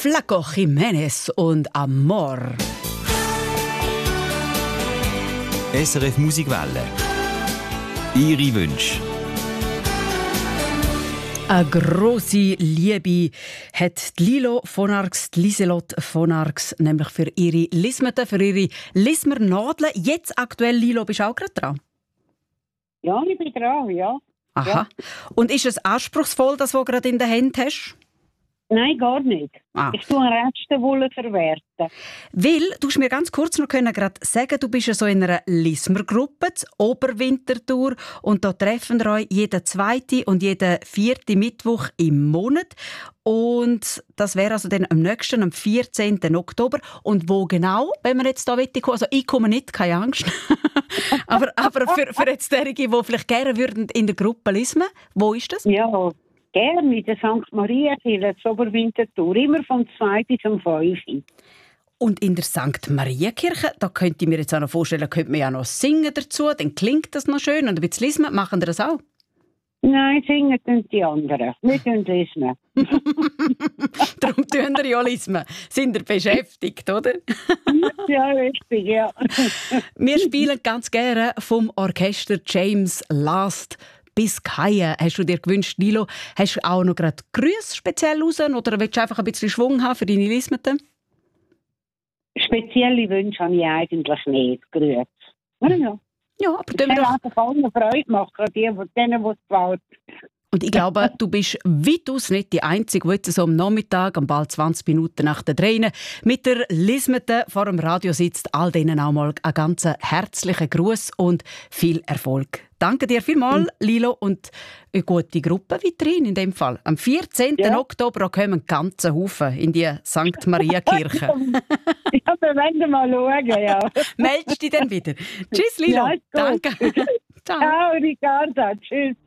Flaco Jiménez und Amor. SRF Musikwelle. Ihre Wünsche. Eine grosse Liebe hat Lilo von Arx, Lieselotte von Arx, nämlich für ihre Lismeten, für ihre Lismernadeln. Jetzt aktuell, Lilo, bist du auch gerade dran? Ja, ich bin dran, ja. Aha. Ja. Und ist es anspruchsvoll, das, was du gerade in der Hand hast? Nein, gar nicht. Ah. Ich tue Restewolle verwerten. Weil, du hast mir ganz kurz noch gerade sagen, du bist ja so in einer Lismer-Gruppe, die Oberwintertour, und da treffen wir euch jeden zweiten und jeden vierten Mittwoch im Monat. Und das wäre also dann am nächsten, am 14. Oktober. Und wo genau, wenn wir jetzt da kommen? Also ich komme nicht, keine Angst. aber für jetzt derige, die vielleicht gerne würden in der Gruppe lismen, wo ist das? Ja, gerne in der St. Maria-Kirche, zur Oberwintertour, immer vom 2. zum 5. Und in der St. Maria-Kirche, da könnte ich mir jetzt auch noch vorstellen, könnte man ja noch singen dazu, dann klingt das noch schön. Und ein bisschen lesen, machen wir das auch? Nein, singen tun die anderen. Wir tun lesen. Darum tun wir ja lesen. Sind wir beschäftigt, oder? Ja, richtig, ja. Wir spielen ganz gerne vom Orchester James Last bis Kaie. Hast du dir gewünscht, Lilo? Hast du auch noch gerade Grüße speziell raus oder willst du einfach ein bisschen Schwung haben für deine Lismeten? Spezielle Wünsche habe ich eigentlich nicht. Grüß. Ja. Ja, aber Ich tun wir kann doch. einfach allen Freude machen, denen, die es gefällt. Und ich glaube, du bist weitaus nicht die Einzige, die jetzt so am Nachmittag, am bald 20 Minuten nach der 3 mit der Lismete vor dem Radio sitzt. All denen auch mal einen ganz herzlichen Gruß und viel Erfolg. Danke dir vielmals, Lilo, und eine gute Gruppe weiterhin in dem Fall. Am 14. Ja. Oktober kommen einen ganzen Haufen in die St. Maria-Kirche. Ja, wir werden mal schauen, ja. Meldest dich dann wieder. Tschüss, Lilo. Ja, ist gut. Danke. Ciao. Ciao, Ricarda. Tschüss.